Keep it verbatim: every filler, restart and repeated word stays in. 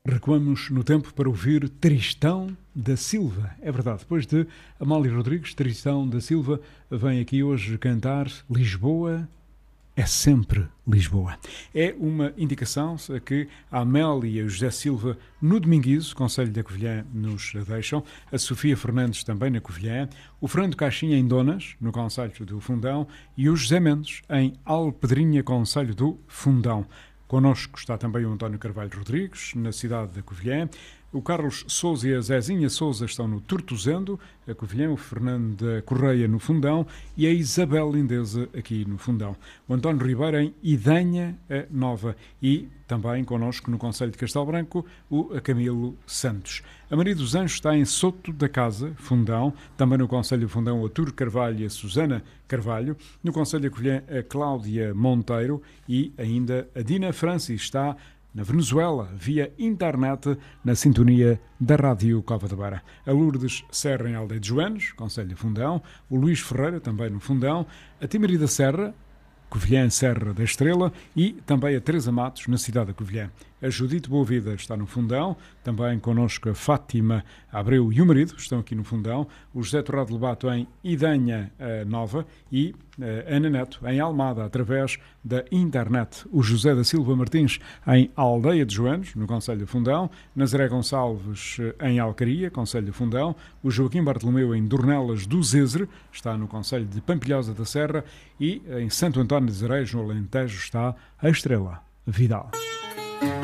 Recuamos no tempo para ouvir Tristão da Silva. É verdade, depois de Amália Rodrigues, Tristão da Silva vem aqui hoje cantar Lisboa é sempre Lisboa. É uma indicação que a Amélia e o José Silva no Dominguizo, Concelho da Covilhã, nos deixam, a Sofia Fernandes também na Covilhã, o Fernando Caixinha em Donas, no Concelho do Fundão, e o José Mendes em Alpedrinha, Concelho do Fundão. Connosco está também o António Carvalho Rodrigues, na cidade da Covilhã. O Carlos Sousa e a Zezinha Sousa estão no Tortozendo, a Covilhã, o Fernando da Correia no Fundão e a Isabel Lindeza aqui no Fundão. O António Ribeiro em Idanha a Nova e também connosco no Concelho de Castelo Branco o Camilo Santos. A Maria dos Anjos está em Soto da Casa, Fundão, também no Concelho do Fundão o Artur Carvalho e a Susana Carvalho, no Concelho da Covilhã a Cláudia Monteiro e ainda a Dina Francis está na Venezuela, via internet, na sintonia da Rádio Cova da Beira. A Lourdes Serra em Aldeia de Joanes, Concelho de Fundão, o Luís Ferreira, também no Fundão, a Timarida Serra, Covilhã Serra da Estrela e também a Teresa Matos, na cidade da Covilhã. A Judite Boavida está no Fundão, também connosco a Fátima Abreu e o marido estão aqui no Fundão, o José Torrado Lobato em Idanha Nova e a Ana Neto em Almada, através da internet. O José da Silva Martins em Aldeia de Joanes, no Concelho de Fundão, Nazaré Gonçalves em Alcaria, Concelho de Fundão, o Joaquim Bartolomeu em Dornelas do Zezre, está no Concelho de Pampilhosa da Serra e em Santo António de Areias, no Alentejo, está a Estrela Vidal.